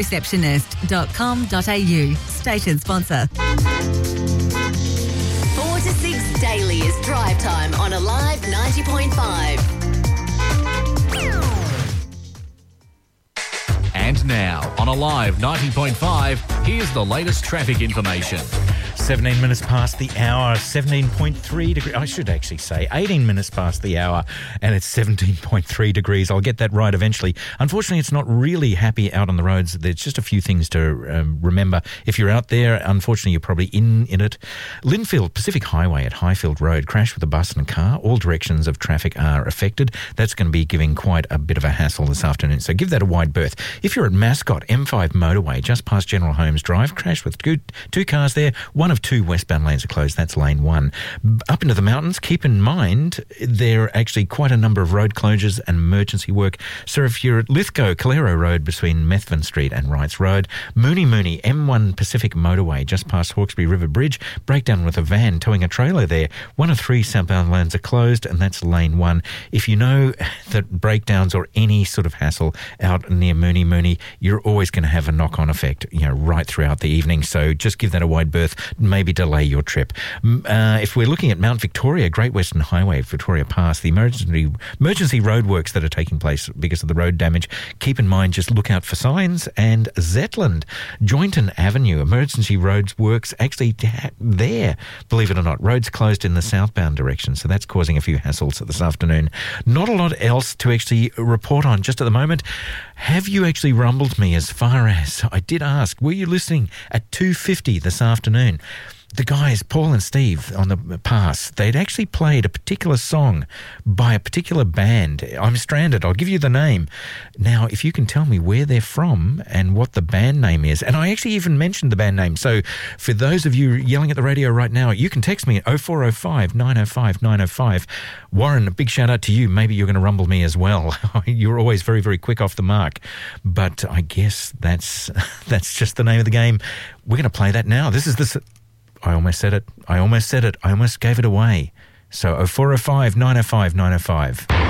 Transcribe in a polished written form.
Receptionist.com.au. Station sponsor. 4 to 6 daily is drive time on Alive 90.5. And now, on Alive 90.5, here's the latest traffic information. 17 minutes past the hour, 17.3 degrees. I should actually say 18 minutes past the hour, and it's 17.3 degrees. I'll get that right eventually. Unfortunately, it's not really happy out on the roads. There's just a few things to remember. If you're out there, unfortunately, you're probably in it. Linfield Pacific Highway at Highfield Road, crash with a bus and a car. All directions of traffic are affected. That's going to be giving quite a bit of a hassle this afternoon, so give that a wide berth. If you're at Mascot, M5 motorway, just past General Holmes Drive, crash with two cars there. One of two westbound lanes are closed. That's lane 1. Up into the mountains, keep in mind there are actually quite a number of road closures and emergency work. So if you're at Lithgow, Calero Road between Methven Street and Wrights Road, Mooney M1 Pacific motorway just past Hawkesbury River Bridge, breakdown with a van towing a trailer there. 1 of 3 southbound lanes are closed, and that's lane 1. If you know that breakdowns or any sort of hassle out near Mooney, you're always going to have a knock-on effect, right throughout the evening. So just give that a wide berth. Maybe delay your trip. If we're looking at Mount Victoria, Great Western Highway, Victoria Pass, the emergency roadworks that are taking place because of the road damage, keep in mind, just look out for signs. And Zetland, Joynton Avenue, emergency roadworks actually there, believe it or not. Roads closed in the southbound direction, so that's causing a few hassles this afternoon. Not a lot else to actually report on just at the moment. Have you actually rumbled me as far as, I did ask, were you listening at 2:50 this afternoon? The guys, Paul and Steve, on the pass, they'd actually played a particular song by a particular band. I'm stranded. I'll give you the name. Now, if you can tell me where they're from and what the band name is, and I actually even mentioned the band name. So for those of you yelling at the radio right now, you can text me at 0405 905 905. Warren, a big shout out to you. Maybe you're going to rumble me as well. You're always very, very quick off the mark. But I guess that's just the name of the game. We're going to play that now. This is this... I almost said it. I almost gave it away. So 0405 905 905.